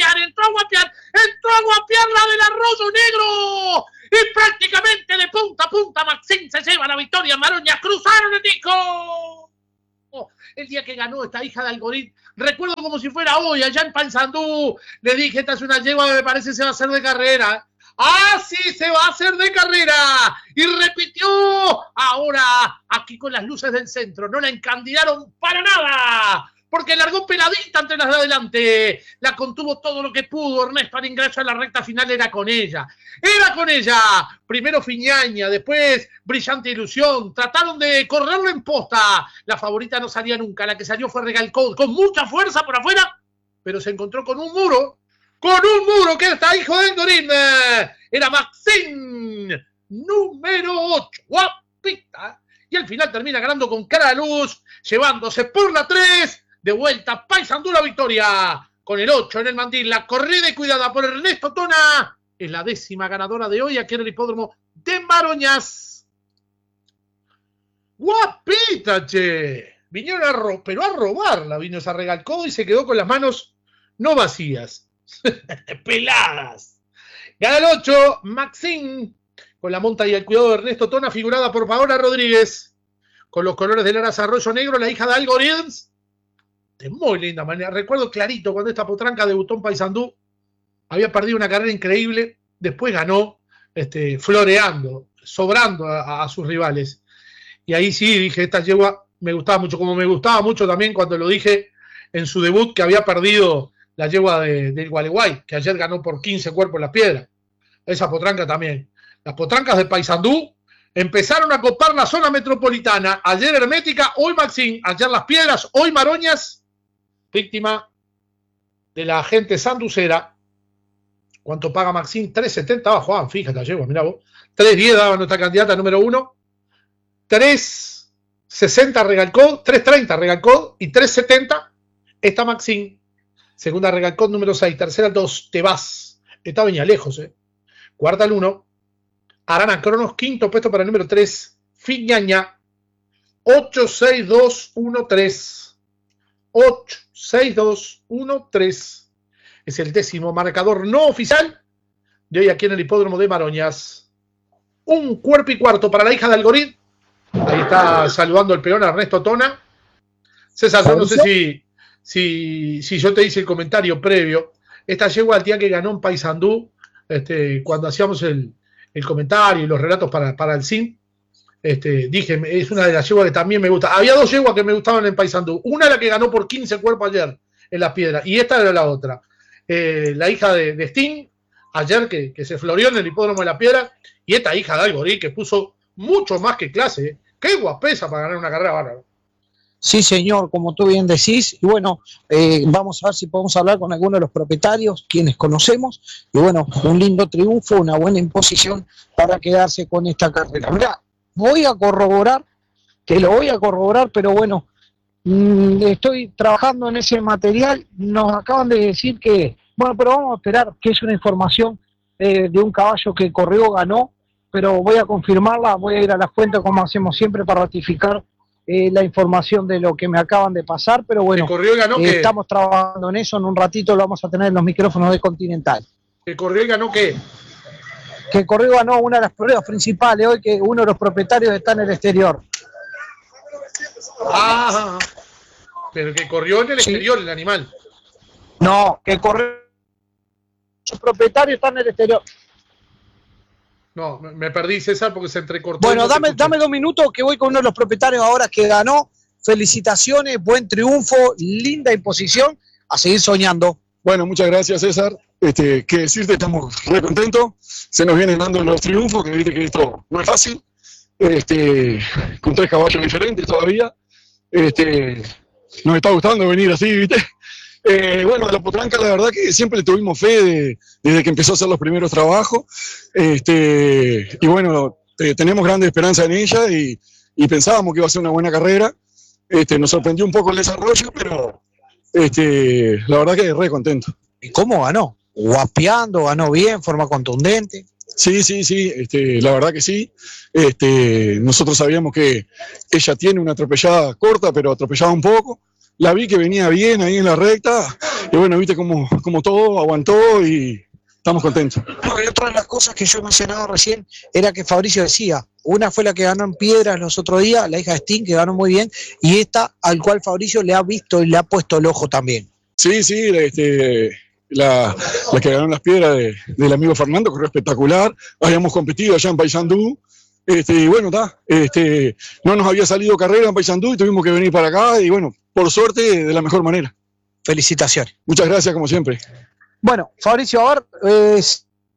del Arroyo Negro, y prácticamente de punta a punta Maxine se lleva la victoria, Maroñas cruzaron el disco. El día que ganó esta hija de Algoritmo, recuerdo como si fuera hoy, allá en Paysandú, le dije, esta es una yegua que me parece se va a hacer de carrera. ¡Ah, sí, se va a hacer de carrera! Y repitió, ahora aquí con las luces del centro, no la encandilaron para nada, porque largó peladita entre las de adelante, la contuvo todo lo que pudo, Ernesto al ingreso a la recta final era con ella, primero Fiñaña, después Brillante Ilusión, trataron de correrlo en posta, la favorita no salía nunca, la que salió fue Regal Code, con mucha fuerza por afuera, pero se encontró con un muro que está hijo de Endorín, era Maxine, número 8, guapita, y al final termina ganando con cara de luz, llevándose por la 3, de vuelta, Paysandú la victoria, con el 8 en el mandil, la corrida y cuidada por Ernesto Tona, es la 10ª ganadora de hoy aquí en el hipódromo de Maroñas. Guapita, che, vinieron pero a robarla, vino esa Regal Code y se quedó con las manos no vacías, peladas. Gana el 8, Maxine, con la monta y el cuidado de Ernesto Tona, figurada por Paola Rodríguez, con los colores del Aras Arroyo Negro, la hija de Algoritms, de muy linda manera. Recuerdo clarito cuando esta potranca debutó en Paysandú, había perdido una carrera increíble, después ganó floreando, sobrando a sus rivales. Y ahí sí dije, esta yegua me gustaba mucho, como me gustaba mucho también cuando lo dije en su debut, que había perdido la yegua del Gualeguay, que ayer ganó por 15 cuerpos Las Piedras. Esa potranca también. Las potrancas de Paysandú empezaron a copar la zona metropolitana. Ayer Hermética, hoy Maxine, ayer Las Piedras, hoy Maroñas, víctima de la gente sanducera. ¿Cuánto paga Maxine? 3.70 va Juan, fíjate la yegua, mirá vos. 3.10 daba nuestra candidata número 1. 3.60 Regal Code, 3.30 Regal Code y 3.70 esta Maxine. Segunda Regal Code número 6, tercera el 2, te vas. Esta venía lejos, Cuarta el 1, Arana Cronos, quinto puesto para el número 3, Fiñaña, 8-6-2-1-3. 8-6-2-1-3. Es el 10º marcador no oficial de hoy aquí en el hipódromo de Maroñas. Un cuerpo y cuarto para la hija de Algoritmo. Ahí está saludando el peón Ernesto Tona. César, yo no sé si yo te hice el comentario previo. Esta yegua al día que ganó en Paysandú, cuando hacíamos el comentario y los relatos para el CIN, dije, es una de las yeguas que también me gusta. Había dos yeguas que me gustaban en Paysandú. Una la que ganó por 15 cuerpos ayer en Las Piedras, y esta era la otra. La hija de Sting, ayer que se floreó en el hipódromo de La Piedra, y esta hija de Algorí que puso mucho más que clase. Qué guapesa para ganar una carrera bárbara. Sí, señor, como tú bien decís, y bueno, vamos a ver si podemos hablar con algunos de los propietarios, quienes conocemos, y bueno, un lindo triunfo, una buena imposición para quedarse con esta carrera. Mirá, voy a corroborar, pero bueno, estoy trabajando en ese material, nos acaban de decir que, bueno, pero vamos a esperar, que es una información de un caballo que corrió, ganó, pero voy a confirmarla, voy a ir a la fuente como hacemos siempre para ratificar la información de lo que me acaban de pasar, pero bueno, corrió y ganó, estamos trabajando en eso, en un ratito lo vamos a tener en los micrófonos de Continental. ¿Que corrió y ganó qué? Que corrió y ganó una de las pruebas principales hoy, que uno de los propietarios está en el exterior. Ah, pero que corrió en el exterior el animal. No, que corrió, su propietario está en el exterior. No, me perdí, César, porque se entrecortó. Bueno, dame 2 minutos que voy con uno de los propietarios ahora que ganó. Felicitaciones, buen triunfo, linda imposición, a seguir soñando. Bueno, muchas gracias, César. Que decirte, estamos re contentos. Se nos vienen dando los triunfos, que viste que esto no es fácil. Con 3 caballos diferentes todavía. Nos está gustando venir así, ¿viste? Bueno, a la Potranca la verdad que siempre le tuvimos fe desde que empezó a hacer los primeros trabajos. Y bueno, tenemos grande esperanza en ella y pensábamos que iba a ser una buena carrera. Nos sorprendió un poco el desarrollo, pero la verdad que re contento. ¿Y cómo ganó? Guapeando, ganó bien, forma contundente. Sí, la verdad que sí. Nosotros sabíamos que ella tiene una atropellada corta, pero atropellada un poco. La vi que venía bien ahí en la recta, y bueno, viste como todo aguantó y estamos contentos. No, y otra de las cosas que yo mencionaba recién era que Fabricio decía, una fue la que ganó en Piedras los otros días, la hija de Sting, que ganó muy bien, y esta al cual Fabricio le ha visto y le ha puesto el ojo también. Sí, la que ganó en las Piedras del amigo Fernando corrió espectacular. Habíamos competido allá en Paysandú. Y bueno, no nos había salido carrera en Paysandú y tuvimos que venir para acá y bueno, por suerte, de la mejor manera. Felicitaciones. Muchas gracias, como siempre. Bueno, Fabricio, a ver,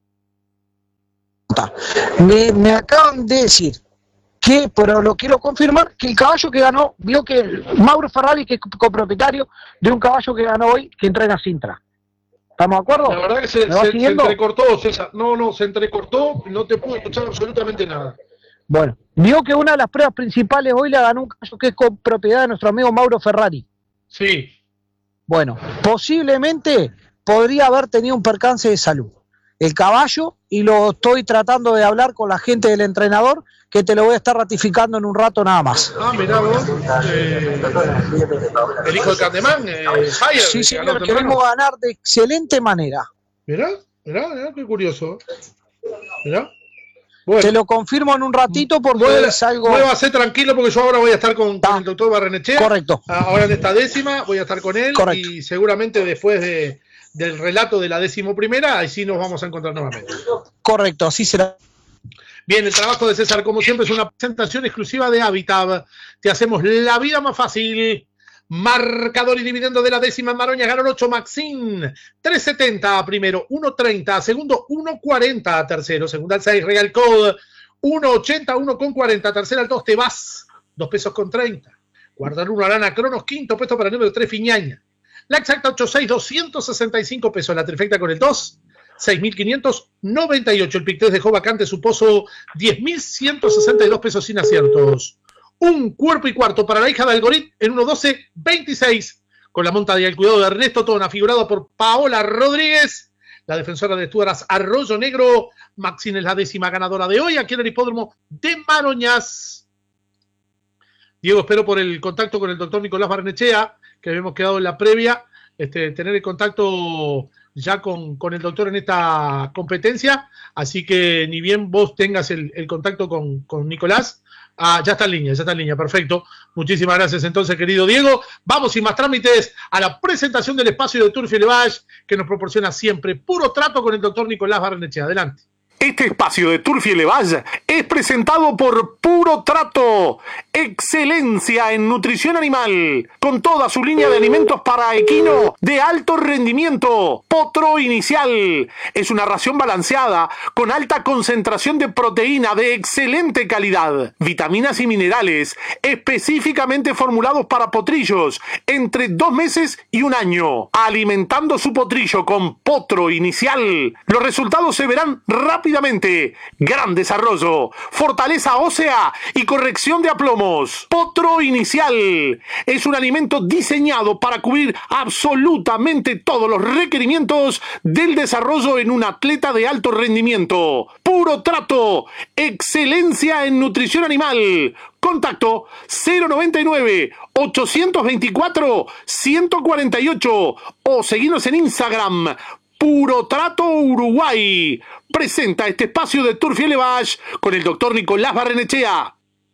me acaban de decir que, pero lo quiero confirmar, que el caballo que ganó, vio que Mauro Ferrari, que es copropietario de un caballo que ganó hoy, que entrena Sintra. ¿Estamos de acuerdo? La verdad que se entrecortó, César. No, se entrecortó, no te pude escuchar absolutamente nada. Bueno, vio que una de las pruebas principales hoy la ganó un caballo que es propiedad de nuestro amigo Mauro Ferrari. Sí. Bueno, posiblemente podría haber tenido un percance de salud. El caballo, y lo estoy tratando de hablar con la gente del entrenador, que te lo voy a estar ratificando en un rato nada más. Ah, mirá vos. El hijo de Candemán, Jair. Sí, señor, que vengo a ganar de excelente manera. Mirá, qué curioso. Mirá. Bueno. Te lo confirmo en un ratito porque es algo... Muévase tranquilo porque yo ahora voy a estar con el doctor Barrenechea. Correcto. Ahora en esta décima voy a estar con él. Correcto. Y seguramente después del relato de la 11ª, ahí sí nos vamos a encontrar nuevamente. Correcto, así será. Bien, el trabajo de César, como siempre, es una presentación exclusiva de Habitat. Te hacemos la vida más fácil. Marcador y dividendo de la 10ª Maroña, ganó el 8 Maxine, 3.70 primero, 1.30 segundo, 1.40 tercero, segunda al 6 Real Code, 1.80, 1.40, tercera al 2 Te Vas, 2 pesos con 30, cuarto al 1 Arana Cronos, quinto puesto para el número 3 Fiñaña, la exacta 8.6, 265 pesos, la trifecta con el 2, 6.598, el pic 3 dejó vacante su pozo, 10.162 pesos sin aciertos. Un cuerpo y cuarto para la hija de Algorit en 1.12.26 con la monta y el cuidado de Ernesto Tona, figurado por Paola Rodríguez, la defensora de Estuaras Arroyo Negro. Maxine es la 10ª ganadora de hoy aquí en el hipódromo de Maroñas. Diego, espero por el contacto con el doctor Nicolás Barnechea, que habíamos quedado en la previa, tener el contacto ya con el doctor en esta competencia, así que ni bien vos tengas el contacto con Nicolás. Ya está en línea, perfecto. Muchísimas gracias entonces, querido Diego. Vamos sin más trámites a la presentación del espacio de Turf Elevage que nos proporciona siempre puro trato con el doctor Nicolás Barnechea. Adelante. Este espacio de Turf Elevage es presentado por Puro Trato, excelencia en nutrición animal, con toda su línea de alimentos para equino de alto rendimiento. Potro Inicial es una ración balanceada con alta concentración de proteína de excelente calidad, vitaminas y minerales específicamente formulados para potrillos entre 2 meses y 1 año. Alimentando su potrillo con Potro Inicial, los resultados se verán rápidamente. Gran desarrollo, fortaleza ósea y corrección de aplomos. Potro Inicial es un alimento diseñado para cubrir absolutamente todos los requerimientos del desarrollo en un atleta de alto rendimiento. Puro Trato, excelencia en nutrición animal. Contacto 099-824-148 o seguinos en Instagram. Puro Trato Uruguay presenta este espacio de Turf Elevage con el doctor Nicolás Barrenechea.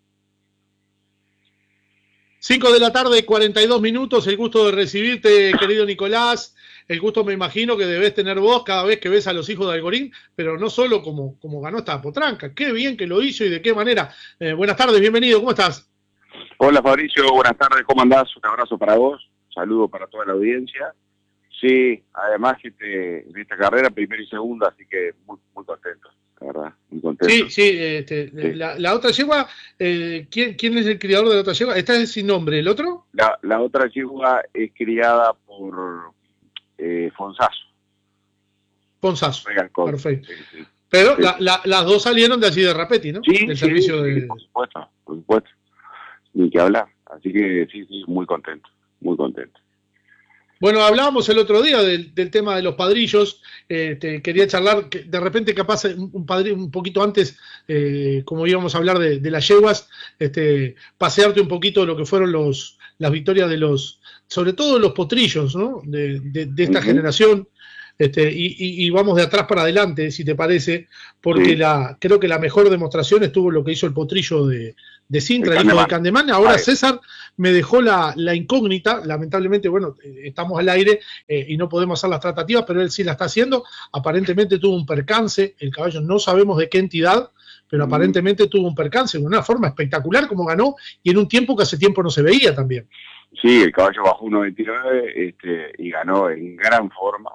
5 de la tarde, 42 minutos. El gusto de recibirte, querido Nicolás. El gusto, me imagino, que debes tener vos cada vez que ves a los hijos de Algorín, pero no solo como ganó esta potranca. Qué bien que lo hizo y de qué manera. Buenas tardes, bienvenido. ¿Cómo estás? Hola, Fabricio. Buenas tardes. ¿Cómo andás? Un abrazo para vos. Un saludo para toda la audiencia. Sí, además de esta carrera, primera y segunda, así que muy, muy contento. la verdad, muy contento. Sí. La otra yegua, ¿quién es el criador de la otra yegua? ¿Esta es sin nombre? ¿El otro? La otra yegua es criada por Fonsazo. Ponzazo, perfecto. Sí. Pero las dos salieron de allí de Rapetti, ¿no? Sí, del servicio de... por supuesto. Ni que hablar. Así que sí, muy contento. Bueno, hablábamos el otro día del tema de los padrillos. Quería charlar, que de repente capaz un poquito antes, como íbamos a hablar de las yeguas, pasearte un poquito lo que fueron las victorias de sobre todo los potrillos, ¿no? De esta generación. Y vamos de atrás para adelante, si te parece, porque creo que la mejor demostración estuvo lo que hizo el potrillo de Sintra, el hijo de Candemán. Ahora César me dejó la incógnita, lamentablemente, bueno, estamos al aire y no podemos hacer las tratativas, pero él sí la está haciendo. Aparentemente tuvo un percance, el caballo no sabemos de qué entidad, pero aparentemente tuvo un percance de una forma espectacular como ganó y en un tiempo que hace tiempo no se veía también. Sí, el caballo bajó 1.29 y ganó en gran forma.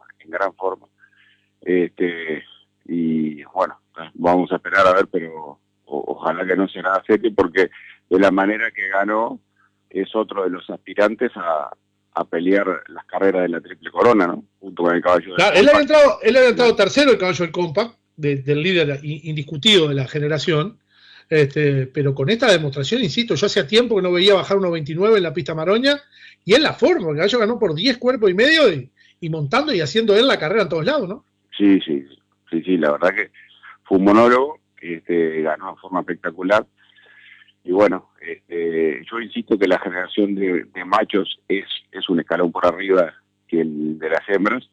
Y bueno, vamos a esperar a ver, pero ojalá que no sea nada serio, porque de la manera que ganó es otro de los aspirantes a pelear las carreras de la Triple Corona, ¿no? Junto con el caballo claro, él había entrado tercero, el caballo del Compact, del líder indiscutido de la generación, pero con esta demostración, insisto, yo hacía tiempo que no veía bajar 1.29 en la pista Maroña, y en la forma, el caballo ganó por 10 cuerpos y medio y montando y haciendo él la carrera en todos lados, ¿no? Sí, la verdad que fue un monólogo, ganó de forma espectacular, y bueno, yo insisto que la generación de machos es un escalón por arriba que el de las hembras.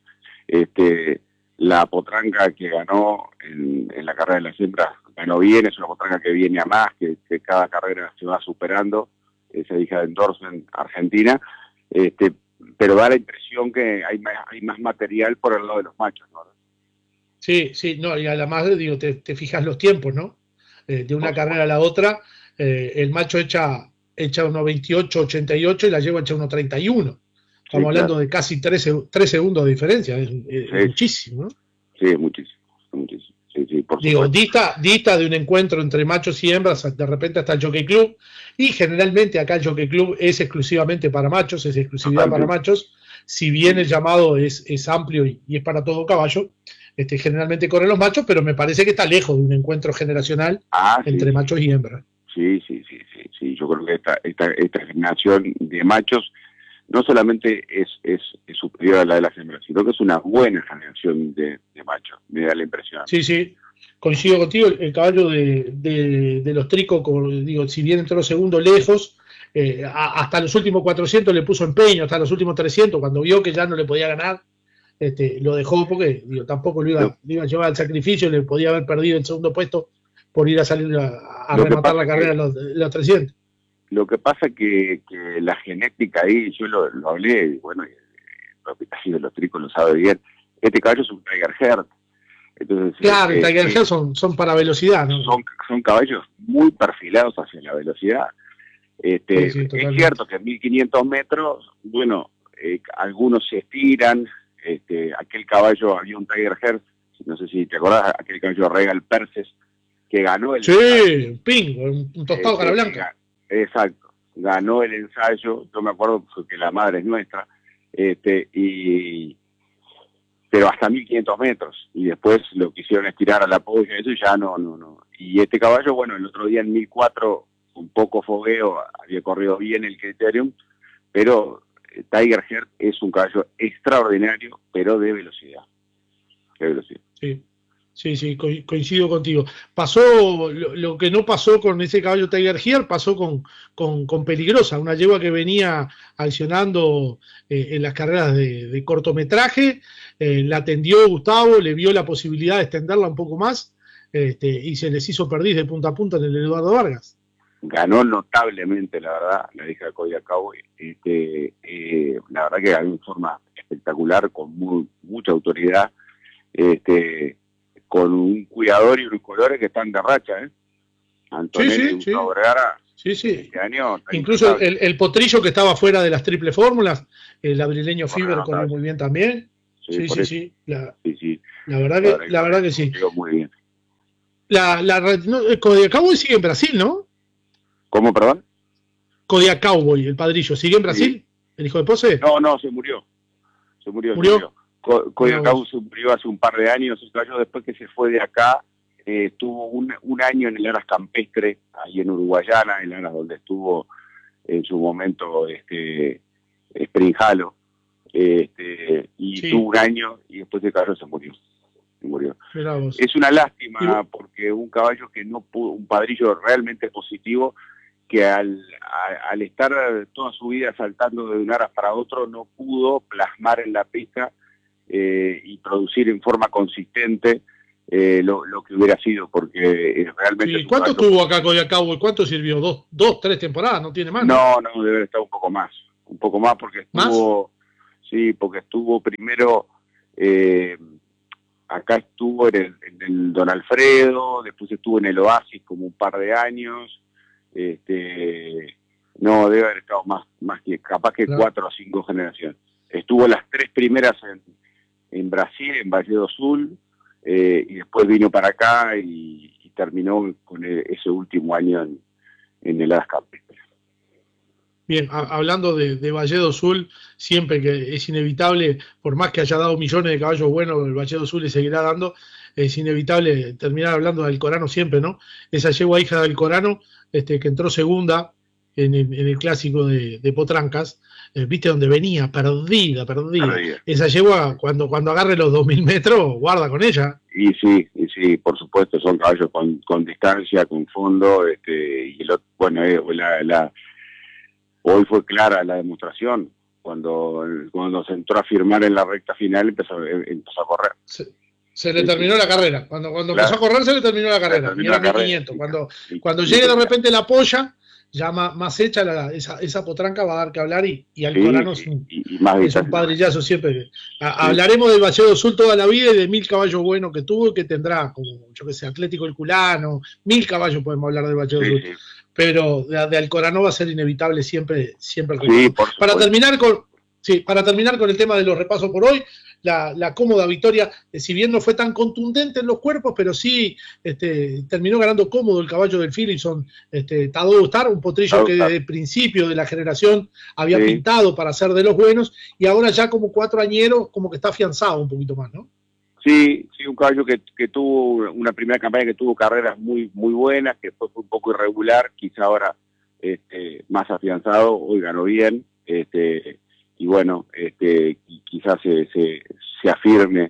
La potranca que ganó en la carrera de las hembras ganó bien, es una potranca que viene a más, que cada carrera se va superando, esa hija de Endorsement Argentina, pero da la impresión que hay más material por el lado de los machos, ¿no? Sí, no, y además, digo, te fijas los tiempos, ¿no? De una carrera a la otra, el macho echa 1.28.88 y la yegua echa 1.31. Estamos hablando de casi 3 segundos de diferencia, es muchísimo, ¿no? Sí, muchísimo. Sí, por digo, dista de un encuentro entre machos y hembras, de repente hasta el Jockey Club, y generalmente acá el Jockey Club es exclusivamente para machos, es exclusividad para machos, si bien el llamado es amplio y es para todo caballo, generalmente corren los machos, pero me parece que está lejos de un encuentro generacional entre machos y hembras. Sí, yo creo que esta generación de machos no solamente es superior a la de las hembras, sino que es una buena generación de machos, me da la impresión. Sí, coincido contigo, el caballo de los Tricos, digo, si bien entró segundo lejos, hasta los últimos 400 le puso empeño, hasta los últimos 300, cuando vio que ya no le podía ganar, lo dejó porque tampoco lo iba a llevar al sacrificio, le podía haber perdido el segundo puesto por ir a salir a rematar la carrera los 300. Lo que pasa que la genética ahí, yo lo hablé, y bueno, el propietario de los Tricos lo sabe bien, este caballo es un Tiger Heart. Entonces, claro, el Tiger Heart son para velocidad, ¿no? Son caballos muy perfilados hacia la velocidad. Es cierto que en 1500 metros, bueno, algunos se estiran, aquel caballo, había un Tiger Heart, no sé si te acordás, aquel caballo Regal Perses, que ganó el... Sí, un tostado cara blanca. Exacto, ganó el ensayo, yo me acuerdo porque la madre es nuestra, pero hasta 1500 metros, y después lo quisieron estirar a la polla, eso ya no. Y este caballo, bueno, el otro día en 1004, un poco fogueo, había corrido bien el Criterium, pero Tiger Heart es un caballo extraordinario, pero de velocidad. Sí, coincido contigo. Pasó lo que no pasó con ese caballo Tiger Heart, pasó con Peligrosa, una yegua que venía accionando en las carreras de cortometraje, la atendió Gustavo, le vio la posibilidad de extenderla un poco más, y se les hizo perdiz de punta a punta en el Eduardo Vargas. Ganó notablemente, la verdad, la hija de Cody Cowboy, la verdad que ganó en forma espectacular, con mucha autoridad, con un cuidador y unos colores que están de racha, Antonelli y Vergara. Sí. Este año, incluso el potrillo que estaba fuera de las triple fórmulas, el abrileño Fiber corrió muy bien también. Sí. La verdad que sí. Muy bien. Kodiak Cowboy sigue en Brasil, ¿no? ¿Cómo, perdón? Kodiak Cowboy, el padrillo, ¿sigue en Brasil? Sí. ¿El hijo de Pose? No, se murió. ¿Murió? Kodiak Cowboy se murió hace un par de años. El caballo, después que se fue de acá, estuvo un año en el Aras Campestre, ahí en Uruguayana, el Aras donde estuvo en su momento Springhalo, y Sí. tuvo un año y después el caballo se murió. Mirá vos. Es una lástima porque un caballo que no pudo, un padrillo realmente positivo, que al estar toda su vida saltando de un aras para otro no pudo plasmar en la pista y producir en forma consistente lo que hubiera sido, porque realmente... Sí, ¿cuánto estuvo acá Kodiak Cowboy? ¿Cuánto sirvió? ¿Dos, 3 temporadas? ¿No tiene más? No, debe haber estado un poco más porque estuvo... ¿Más? Sí, porque estuvo primero... acá estuvo en el Don Alfredo, después estuvo en el Oasis como un par de años, no, debe haber estado más que, capaz que 4 o 5 generaciones. Estuvo las 3 primeras en Brasil, en Valle do Sul, y después vino para acá y terminó con ese último año en el Aras Campestre. Bien, hablando de Valle do Sul, siempre que es inevitable, por más que haya dado millones de caballos buenos, el Valle do Sul le seguirá dando, es inevitable terminar hablando de Alcorano siempre, ¿no? Esa yegua hija de Alcorano, que entró segunda en el clásico de Potrancas, viste donde venía, perdida. Esa yegua, cuando agarre los 2000 metros, guarda con ella. Y sí, por supuesto, son caballos con distancia, con fondo, y el otro, bueno, hoy fue clara la demostración, cuando se entró a firmar en la recta final empezó a correr. Se le terminó la carrera. Cuando empezó a correr se le terminó la carrera. Y era 1500. Cuando llegue de repente la polla, ya más hecha esa potranca va a dar que hablar y Alcorano es un padrillazo siempre. Hablaremos del Valle do Sul toda la vida y de 1000 caballos buenos que tuvo y que tendrá, como yo que sé, Atlético Herculano, 1000 caballos podemos hablar del Valle do Sul. Pero de Alcorano va a ser inevitable siempre para terminar con el tema de los repasos por hoy, la cómoda victoria, si bien no fue tan contundente en los cuerpos, pero sí terminó ganando cómodo el caballo del Philipson, Tadeu Star, un potrillo que desde el principio de la generación había pintado para ser de los buenos, y ahora ya como 4 añeros como que está afianzado un poquito más, ¿no? Sí, un caballo que tuvo una primera campaña que tuvo carreras muy buenas, que fue un poco irregular, quizá ahora más afianzado, hoy ganó bien, y bueno, quizás se afirme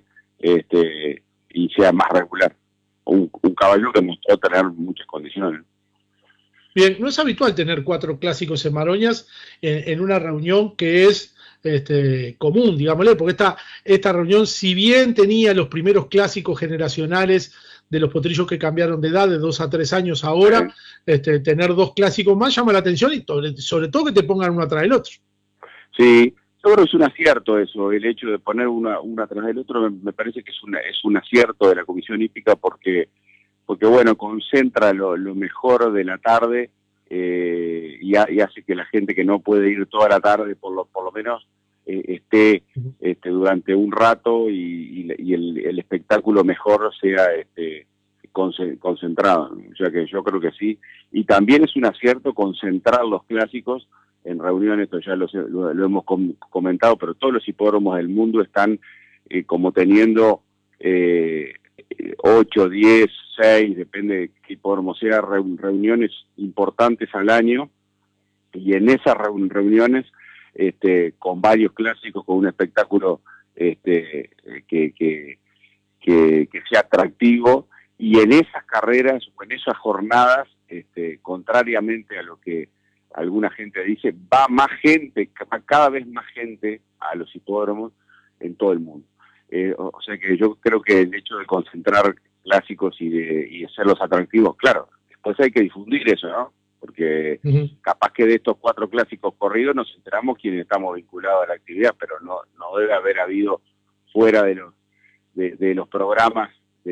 y sea más regular. Un caballo que mostró tener muchas condiciones. Bien, no es habitual tener 4 clásicos en Maroñas en una reunión que es común, digámosle, porque esta reunión, si bien tenía los primeros clásicos generacionales de los potrillos que cambiaron de edad de 2 a 3 años ahora, tener 2 clásicos más llama la atención y sobre todo que te pongan uno atrás del otro. Sí, yo creo que es un acierto eso, el hecho de poner una atrás del otro me parece que es un acierto de la Comisión Hípica porque bueno, concentra lo mejor de la tarde y hace que la gente que no puede ir toda la tarde por lo menos esté durante un rato y el espectáculo mejor sea concentrado. O sea que yo creo que sí. Y también es un acierto concentrar los clásicos en reuniones, esto ya lo hemos comentado, pero todos los hipódromos del mundo están como teniendo 8, 10, 6, depende de qué hipódromo sea, reuniones importantes al año, y en esas reuniones con varios clásicos, con un espectáculo que sea atractivo, y en esas carreras o en esas jornadas, contrariamente a lo que alguna gente dice, va más gente, cada vez más gente a los hipódromos en todo el mundo. O sea que yo creo que el hecho de concentrar clásicos y de hacerlos atractivos, claro, después hay que difundir eso, ¿no? Porque capaz que de estos 4 clásicos corridos nos enteramos quienes estamos vinculados a la actividad, pero no debe haber habido fuera de los programas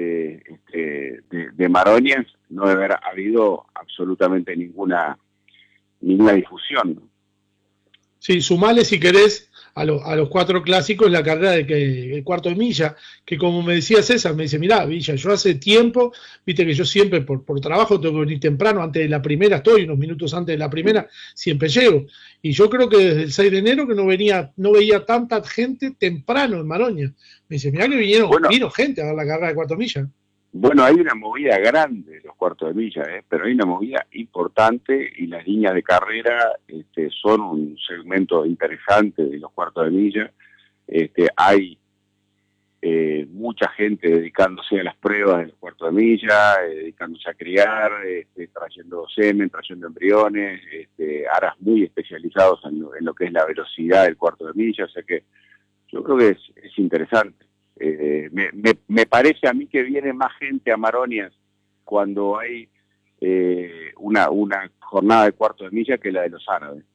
de Maroñas, no debe haber habido absolutamente ninguna difusión, ¿no? Sí, sumale si querés a los 4 clásicos en la carrera el cuarto de milla, que como me decía César, me dice, mirá, Villa, yo hace tiempo, viste que yo siempre por trabajo tengo que venir temprano, antes de la primera, estoy unos minutos antes de la primera, siempre llego. Y yo creo que desde el 6 de enero que no veía tanta gente temprano en Maroña. Me dice, mirá que vino gente a ver la carrera de cuarto milla. Bueno, hay una movida grande de los cuartos de milla, pero hay una movida importante y las líneas de carrera son un segmento interesante de los cuartos de milla. Hay mucha gente dedicándose a las pruebas de los cuartos de milla, dedicándose a criar, trayendo semen, trayendo embriones, aras muy especializados en lo que es la velocidad del cuarto de milla, o sea que yo creo que es interesante. Me parece a mí que viene más gente a Maronias cuando hay una jornada de cuarto de milla que la de los árabes.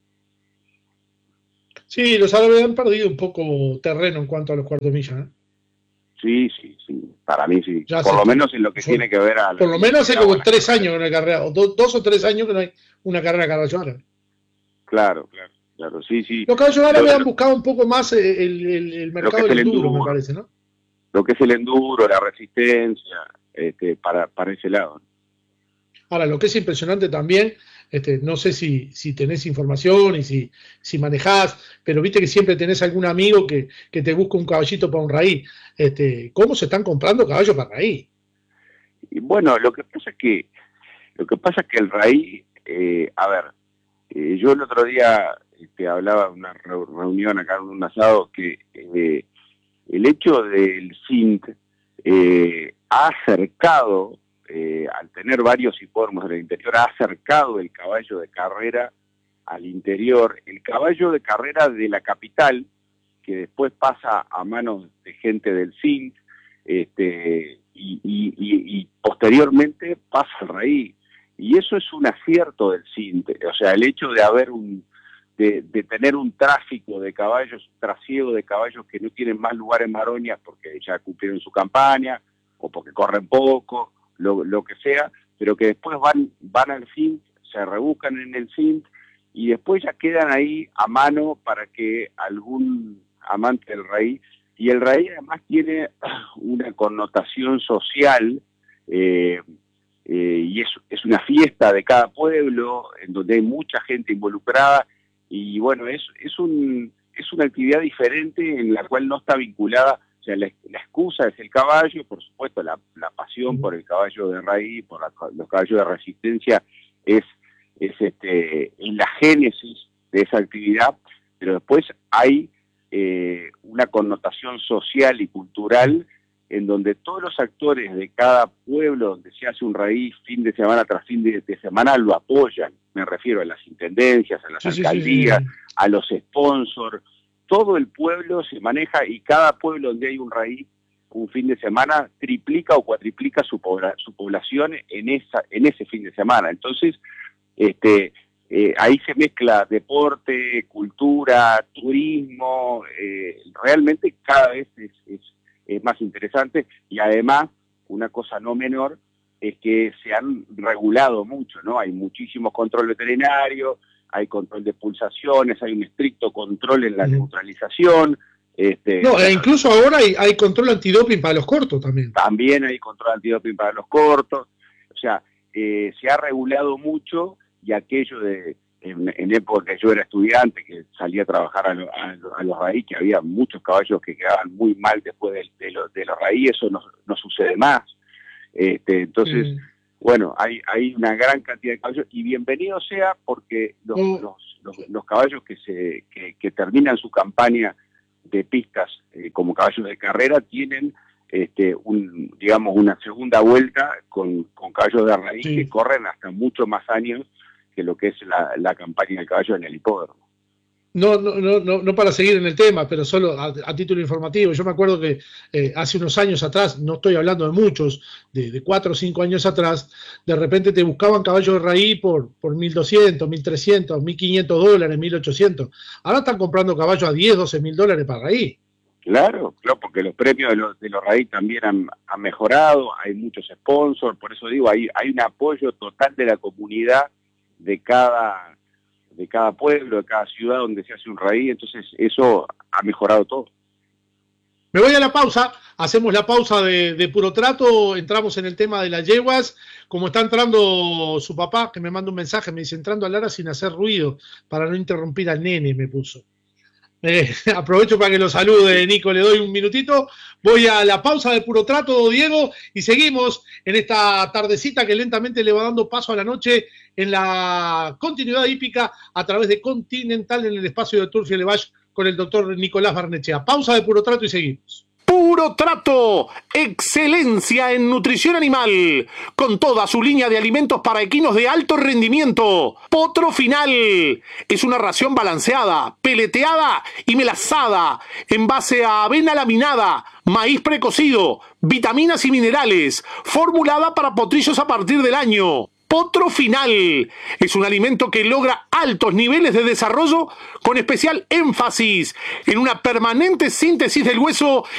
Sí, los árabes han perdido un poco terreno en cuanto a los cuartos de milla, ¿eh? Sí, para mí sí. Ya por lo menos en lo que tiene que ver a... Por lo menos hace como 3 años que no hay carrera, o 2 o 3 años que no hay una carrera de caballo árabe. Claro, sí. Los caballos árabes han buscado un poco más el mercado del enduro, me parece, ¿no? Lo que es el enduro, la resistencia, para ese lado. Ahora, lo que es impresionante también, no sé si tenés información y si manejás, pero viste que siempre tenés algún amigo que te busca un caballito para un raíz. ¿Cómo se están comprando caballos para raíz? Y bueno, lo que pasa es que el raíz, yo el otro día hablaba en una reunión acá en un asado que el hecho del CINT ha acercado, al tener varios hipódromos del interior, ha acercado el caballo de carrera al interior. El caballo de carrera de la capital, que después pasa a manos de gente del CINT, y posteriormente pasa al raíz. Y eso es un acierto del CINT. O sea, el hecho de haber de tener un tráfico de caballos, un trasiego de caballos que no tienen más lugar en Maronias porque ya cumplieron su campaña o porque corren poco, lo que sea, pero que después van al CINT, se rebuscan en el CINT y después ya quedan ahí a mano para que algún amante del raíz, y el raíz además tiene una connotación social, y es una fiesta de cada pueblo en donde hay mucha gente involucrada. Y bueno, es una actividad diferente en la cual no está vinculada, o sea, la excusa es el caballo, por supuesto la pasión por el caballo de raíz, por los caballos de resistencia es la génesis de esa actividad, pero después hay una connotación social y cultural en donde todos los actores de cada pueblo donde se hace un raíz fin de semana tras fin de semana lo apoyan. Me refiero a las intendencias, a las alcaldías, a los sponsors. Todo el pueblo se maneja y cada pueblo donde hay un raíz un fin de semana triplica o cuatriplica su población en ese fin de semana. Entonces, ahí se mezcla deporte, cultura, turismo, realmente cada vez es más interesante, y además, una cosa no menor, es que se han regulado mucho, ¿no? Hay muchísimos controles veterinarios, hay control de pulsaciones, hay un estricto control en la neutralización. Incluso ahora hay control antidoping para los cortos también. También hay control antidoping para los cortos. O sea, se ha regulado mucho, y aquello en época que yo era estudiante, que salía a trabajar a los raíz, que había muchos caballos que quedaban muy mal después de los raíz, eso no sucede más. Entonces, bueno, hay una gran cantidad de caballos, y bienvenido sea, porque los caballos que terminan su campaña de pistas como caballos de carrera tienen una segunda vuelta con caballos de raíz que corren hasta mucho más años que lo que es la campaña del caballo en el hipódromo. No para seguir en el tema, pero solo a título informativo. Yo me acuerdo que hace unos años atrás, no estoy hablando de muchos, de 4 o 5 años atrás, de repente te buscaban caballos de raíz por $1.200, $1.300, $1.500, $1.800. Ahora están comprando caballos a $10, $12.000 para raíz. Claro, porque los premios de los raíz también han mejorado, hay muchos sponsors, por eso digo, hay un apoyo total de la comunidad de cada cada pueblo, de cada ciudad donde se hace un raíz, entonces eso ha mejorado todo. Me voy a la pausa, hacemos la pausa de Puro Trato, entramos en el tema de las yeguas, como está entrando su papá, que me manda un mensaje, me dice, entrando a Lara sin hacer ruido, para no interrumpir al nene, me puso. Aprovecho para que lo salude, Nico, le doy un minutito, voy a la pausa de Puro Trato, Diego, y seguimos en esta tardecita que lentamente le va dando paso a la noche en la continuidad hípica a través de Continental en el espacio de Turf y Elevage con el doctor Nicolás Barnechea. Pausa de Puro Trato y seguimos. Puro Trato, excelencia en nutrición animal, con toda su línea de alimentos para equinos de alto rendimiento. Potro Final es una ración balanceada, peleteada y melazada, en base a avena laminada, maíz precocido, vitaminas y minerales, formulada para potrillos a partir del año. Potro Final es un alimento que logra altos niveles de desarrollo con especial énfasis en una permanente síntesis del hueso